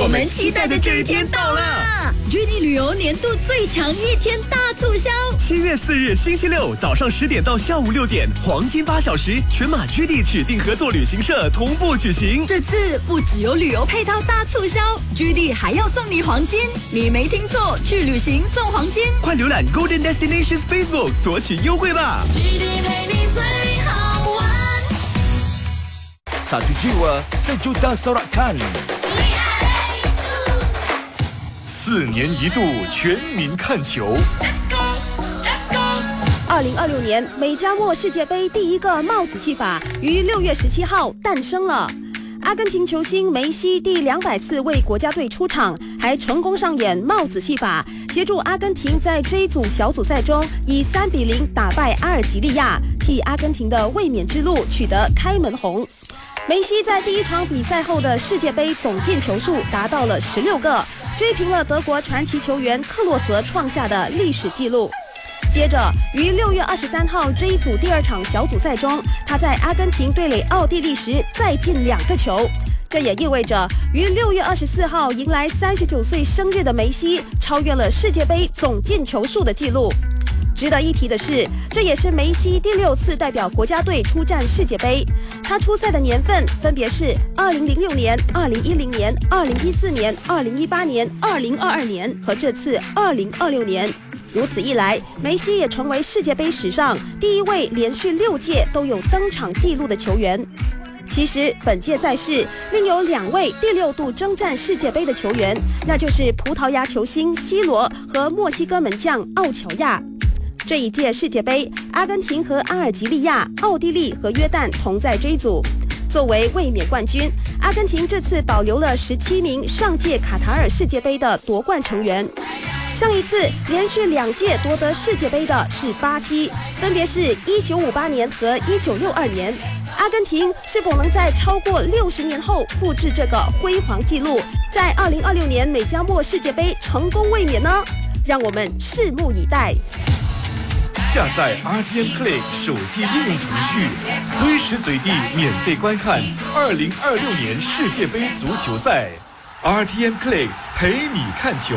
们期待的这一天到了！GD 旅游年度最长1天大促销 ，7月4日星期六早上10点到下午6点，黄金8小时，全马 GD 指定合作旅行社同步举行。 这次不只有旅游配套大促销，GD 还要送你黄金，你没听错，去旅行送黄金！ 快浏览 Golden Destinations Facebook 索取优惠吧 ！GD 陪你最好玩。 Satu jiwa, sejuta sorakan。 4年一度全民看球。 2026年美加墨世界杯第一个帽子戏法于6月17号诞生了。阿根廷球星梅西第200次为国家队出场，还成功上演帽子戏法，协助阿根廷在这一组小组赛中以3-0打败阿尔及利亚，替阿根廷的卫冕之路取得开门红。梅西在第一场比赛后的世界杯总进球数达到了16个，追平了德国传奇球员克洛泽创下的历史纪录。接着于6月23号这一组第2场小组赛中，他在阿根廷对垒奥地利时再进2个球，这也意味着于6月24号迎来39岁生日的梅西超越了世界杯总进球数的纪录。值得一提的是，这也是梅西第6次代表国家队出战世界杯。他出赛的年份分别是2006年、2010年、2014年、2018年、2022年和这次2026年。如此一来，梅西也成为世界杯史上第一位连续6届都有登场纪录的球员。其实本届赛事另有2位第6度征战世界杯的球员，那就是葡萄牙球星 C 罗和墨西哥门将奥乔亚。这一届世界杯，阿根廷和阿尔及利亚、奥地利和约旦同在这一组。作为卫冕冠军，阿根廷这次保留了17名上届卡塔尔世界杯的夺冠成员。上一次连续2届夺得世界杯的是巴西，分别是1958年和1962年。阿根廷是否能在超过60年后复制这个辉煌纪录，在2026年美加墨世界杯成功卫冕呢？让我们拭目以待。 下载 RTM Play 手机应用程序，随时随地免费观看2026年世界杯足球赛。RTM Play 陪你看球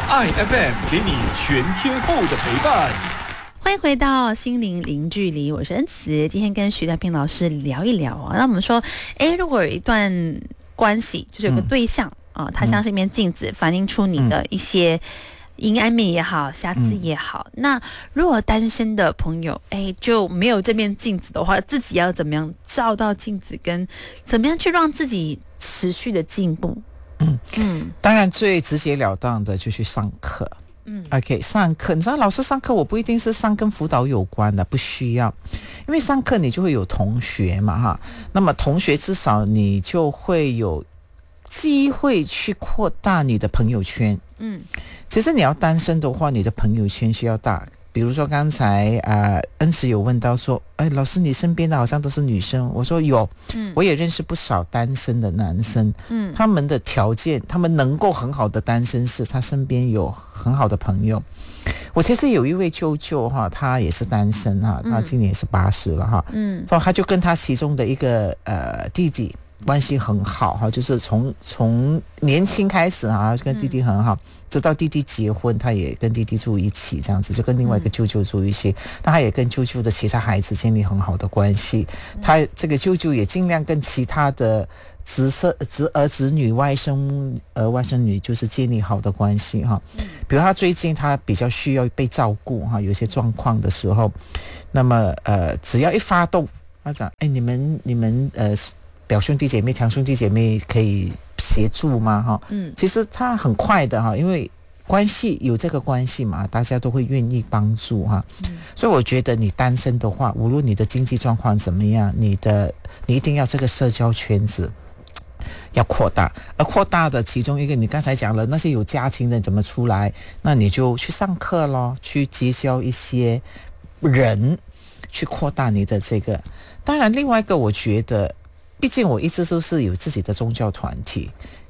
，IFM 给你全天候的陪伴。 欢迎回到心灵零距离，我是恩慈。今天跟徐大平老师聊一聊啊，那我们说，如果有一段关系，就是有个对象啊，它像是一面镜子，反映出你的一些阴暗面也好，瑕疵也好。那如果单身的朋友，就没有这面镜子的话，自己要怎么样照到镜子，跟怎么样去让自己持续的进步？ 当然最直截了当的就去上课。OK， 上课，你知道老师上课我不一定是上跟辅导有关的，不需要，因为上课你就会有同学嘛哈，那么同学至少你就会有机会去扩大你的朋友圈。其实你要单身的话，你的朋友圈需要大。比如说刚才恩慈有问到说，老师你身边的好像都是女生，我说有，我也认识不少单身的男生，他们的条件，他们能够很好的单身是他身边有很好的朋友。我其实有一位舅舅哈，他也是单身哈，他今年也是80了哈，所以他就跟他其中的一个弟弟关系很好哈，就是从年轻开始啊，跟弟弟很好，直到弟弟结婚，他也跟弟弟住一起，这样子就跟另外一个舅舅住一起，那他也跟舅舅的其他孩子建立很好的关系。他这个舅舅也尽量跟其他的侄儿侄女、外甥儿外甥女就是建立好的关系哈。比如他最近他比较需要被照顾哈，有些状况的时候，那么只要一发动，他讲你们表兄弟姐妹、堂兄弟姐妹可以协助吗？哈，其实他很快的哈，因为关系有这个关系嘛，大家都会愿意帮助哈。所以我觉得你单身的话，无论你的经济状况怎么样，你一定要这个社交圈子要扩大，而扩大的其中一个，你刚才讲了那些有家庭的怎么出来，那你就去上课咯，去结交一些人，去扩大你的这个。当然另外一个我觉得，毕竟我一直都是有自己的宗教团体，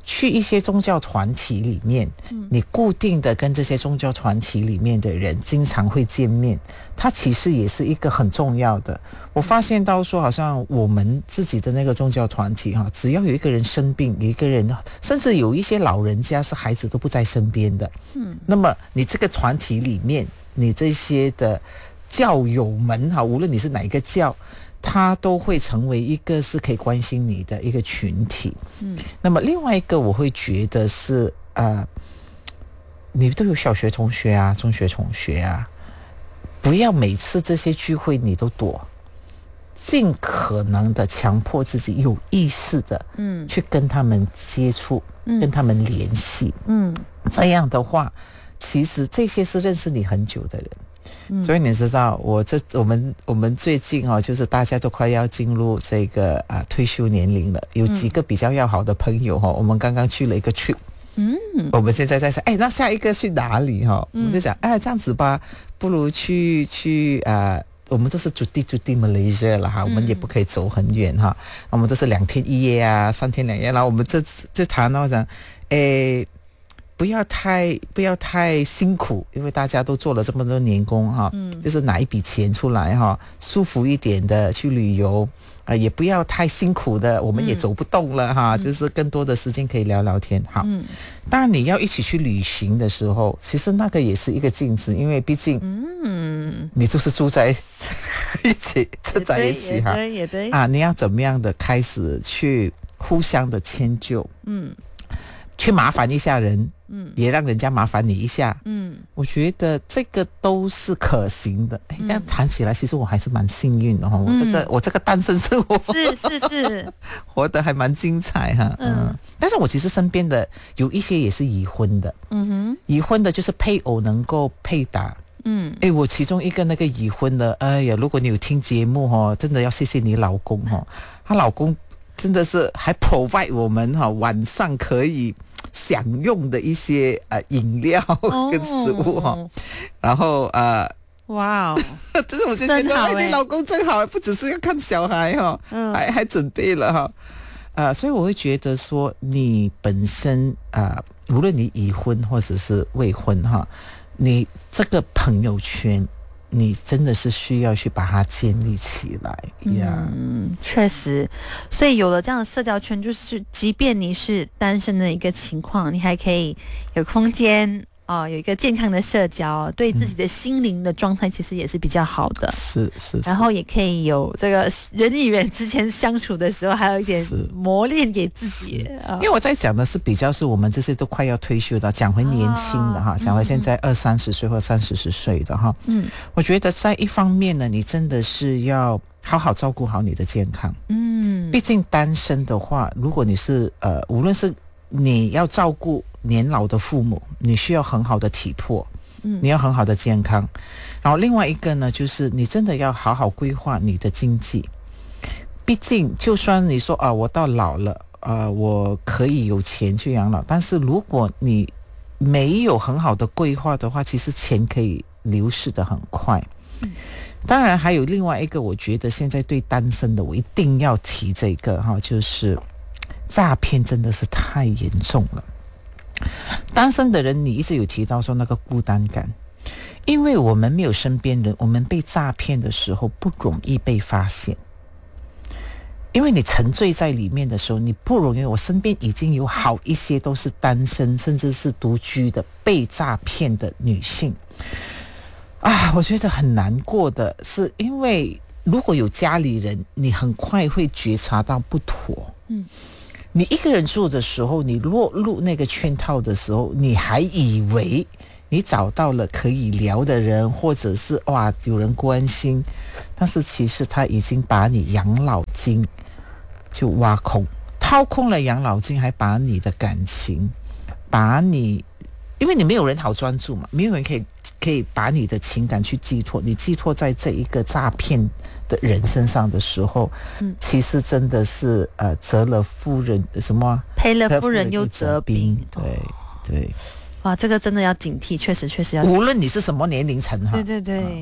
去一些宗教团体里面，你固定的跟这些宗教团体里面的人经常会见面，它其实也是一个很重要的。我发现到说，好像我们自己的那个宗教团体哈，只要有一个人生病，有一个人，甚至有一些老人家是孩子都不在身边的，那么你这个团体里面，你这些的教友们哈，无论你是哪一个教，他都会成为一个是可以关心你的一个群体。那么另外一个我会觉得是你都有小学同学啊，中学同学啊，不要每次这些聚会你都躲，尽可能的强迫自己有意识的去跟他们接触，跟他们联系。这样的话，其实这些是认识你很久的人。所以你知道，我们最近就是大家都快要进入这个退休年龄了，有几个比较要好的朋友我们刚刚去了一个 trip。我们现在在想，那下一个去哪里我们就想，这样子吧，不如去我们都是住地 Malaysia 了哈，我们也不可以走很远哈，我们都是2天1夜啊，3天2夜，然后我们这谈到讲，不要太辛苦，因为大家都做了这么多年工哈，就是拿一笔钱出来哈，舒服一点的去旅游也不要太辛苦的，我们也走不动了哈，就是更多的时间可以聊聊天。好，当然你要一起去旅行的时候，其实那个也是一个镜子，因为毕竟你就是住在一起哈， 也对你要怎么样的开始去互相的迁就，去麻烦一下人，也让人家麻烦你一下，我觉得这个都是可行的。这样谈起来，其实我还是蛮幸运的我这个单身生活是活得还蛮精彩哈。但是我其实身边的有一些也是已婚的，已婚的就是配偶能够配搭。我其中一个那个已婚的，如果你有听节目真的要谢谢你老公她老公真的是还 provide 我们晚上可以享用的一些饮料跟食物然后哇哦， 这是我就觉得你老公真好，不只是要看小孩还准备了所以我会觉得说你本身无论你已婚或者是未婚你这个朋友圈你真的是需要去把它建立起来确实，所以有了这样的社交圈，就是即便你是单身的一个情况，你还可以有空间有一个健康的社交，对自己的心灵的状态其实也是比较好的。 是，然后也可以有这个人与人之间相处的时候，还有一点磨练给自己。 因为我在讲的是比较是我们这些都快要退休的，讲回年轻的讲回现在20-30岁或30-40岁的我觉得在一方面呢，你真的是要好好照顾好你的健康。毕竟单身的话，如果你是无论是你要照顾年老的父母，你需要很好的体魄，你要很好的健康。然后另外一个呢，就是你真的要好好规划你的经济。毕竟就算你说我到老了我可以有钱去养老，但是如果你没有很好的规划的话，其实钱可以流逝得很快。当然还有另外一个，我觉得现在对单身的我一定要提这个就是诈骗真的是太严重了。单身的人你一直有提到说那个孤单感，因为我们没有身边人，我们被诈骗的时候不容易被发现，因为你沉醉在里面的时候你不容易。我身边已经有好一些都是单身甚至是独居的被诈骗的女性我觉得很难过的是，因为如果有家里人，你很快会觉察到不妥。你一个人住的时候，你落入那个圈套的时候，你还以为你找到了可以聊的人，或者是有人关心，但是其实他已经把你养老金就挖空，掏空了养老金，还把你的感情，因为你没有人好专注嘛，没有人可以把你的情感去寄托，你寄托在这一个诈骗的人身上的时候，其实真的是折了夫人赔了夫人又折兵。 对， 哇，这个真的要警惕，确实要。 无论你是什么年龄层对，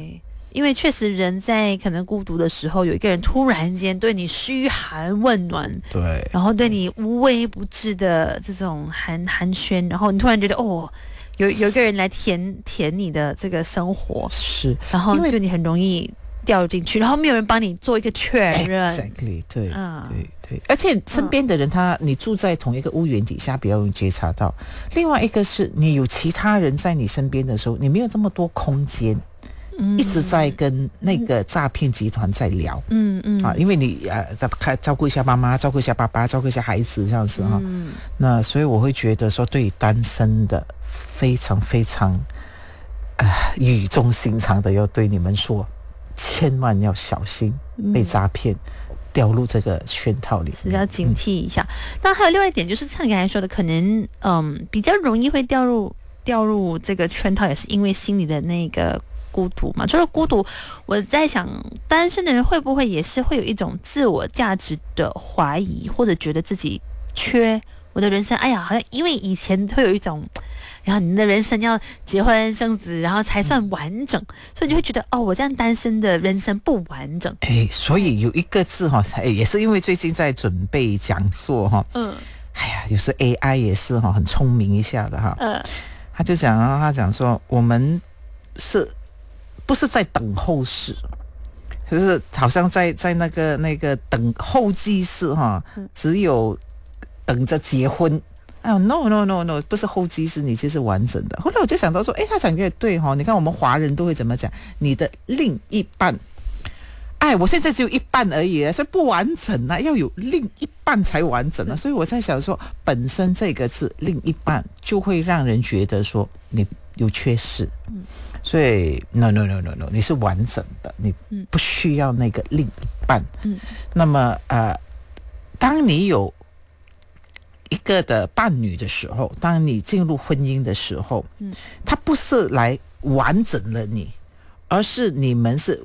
因为确实人在可能孤独的时候，有一个人突然间对你嘘寒问暖， 对， 然后对你无微不至的这种寒暄，然后你突然觉得有一个人来填你的这个生活， 是， 然后就你很容易掉进去，然后没有人帮你做一个确认。 Exactly， 对，对，而且身边的人你住在同一个屋檐底下，比较容易觉察到。另外一个是你有其他人在你身边的时候，你没有这么多空间。一直在跟那个诈骗集团在聊，因为你照顾一下妈妈，照顾一下爸爸，照顾一下孩子这样子哈，那所以我会觉得说，对于单身的非常非常语重心长的要对你们说，千万要小心被诈骗。掉入这个圈套里面是要警惕一下。那还有另外一点就是像你刚才说的，可能比较容易会掉入这个圈套，也是因为心里的那个孤独嘛。除了孤独，我在想单身的人会不会也是会有一种自我价值的怀疑，或者觉得自己缺我的人生，哎呀，好像因为以前会有一种，然后你的人生要结婚生子，然后才算完整，所以你就会觉得我这样单身的人生不完整。 所以有一个字也是因为最近在准备讲座有时 AI 也是很聪明一下的他就讲说，我们不是在等候室，就是好像在那个等候机室只有等着结婚。No， 不是候机室，你其实完整的。后来我就想到说，他讲的也对你看我们华人都会怎么讲，你的另一半，我现在只有一半而已，所以不完整要有另一半才完整所以我在想说，本身这个字另一半就会让人觉得说你有缺失，所以 no， 你是完整的，你不需要那个另一半。那么当你有一个的伴侣的时候，当你进入婚姻的时候，它不是来完整了你，而是你们是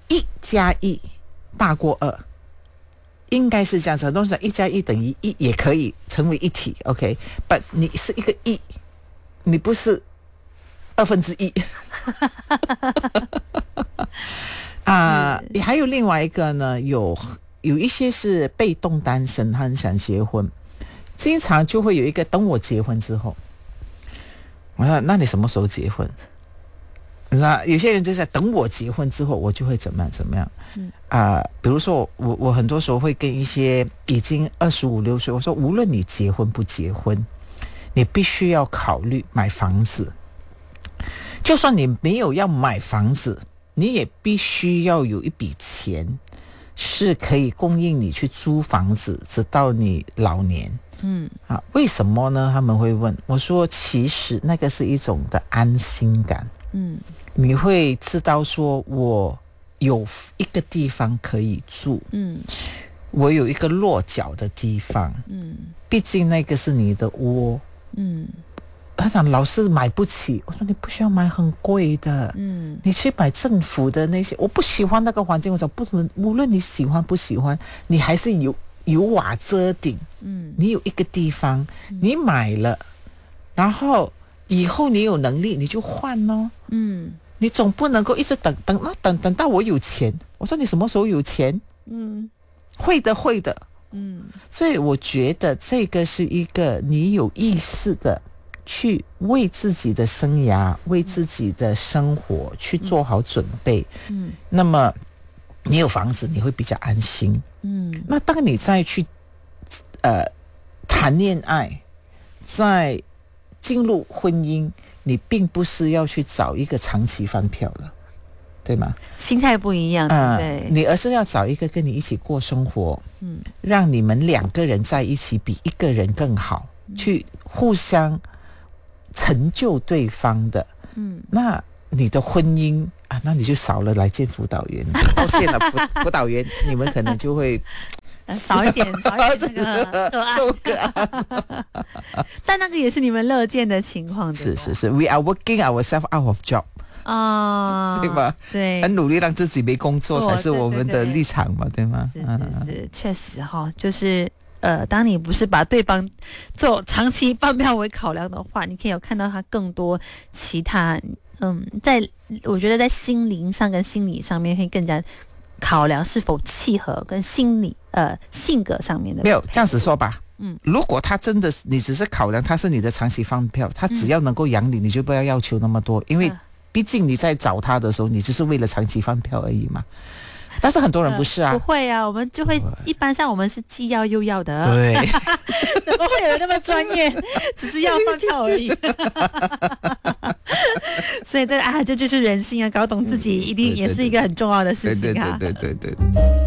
1+1大过2，应该是这样子。很多人讲1+1等于1也可以成为一体 ，OK， 但你是一个1，你不是1/2。还有另外一个呢，有一些是被动单身，他很想结婚。经常就会有一个等我结婚之后，我说那你什么时候结婚？你知道有些人就在等我结婚之后，我就会怎么样。比如说我很多时候会跟一些已经25、26岁，我说无论你结婚不结婚，你必须要考虑买房子。就算你没有要买房子，你也必须要有一笔钱是可以供应你去租房子，直到你老年。为什么呢？他们会问我说，其实那个是一种的安心感。你会知道说，我有一个地方可以住，我有一个落脚的地方，毕竟那个是你的窝。他讲老是买不起，我说你不需要买很贵的，你去买政府的那些。我不喜欢那个环境，我讲不能，无论你喜欢不喜欢，你还是有瓦遮顶，你有一个地方，你买了，然后以后你有能力你就换哦，你总不能够一直等到我有钱。我说你什么时候有钱？会的，所以我觉得这个是一个你有意识的去为自己的生涯、为自己的生活去做好准备。那么你有房子，你会比较安心。那当你再去谈恋爱，再进入婚姻，你并不是要去找一个长期饭票了，对吗？ 心态不一样，对， 你而是要找一个跟你一起过生活，让你们2个人在一起比一个人更好，去互相成就对方的。那你的婚姻那你就少了来见辅导员。抱歉了，辅导员你们可能就会少一点那个个案。但那个也是你们乐见的情况， 是 We are working ourselves out of job 对吗？ 对， 很努力让自己没工作才是我们的立场嘛，对吗？ 是，确实就是当你不是把对方做长期饭票为考量的话，你可以有看到他更多其他我觉得在心灵上跟心理上面会更加考量是否契合跟心理性格上面的。 没有这样子说吧。如果他真的你只是考量他是你的长期饭票，他只要能够养你，你就不要要求那么多，因为毕竟你在找他的时候，你只是为了长期饭票而已嘛。但是很多人不是啊， 不会啊，我们就会一般像我们是既要又要的。 对， 怎么会有人那么专业？只是要饭票而已。所以这就是人性啊，搞懂自己一定也是一个很重要的事情啊。 对。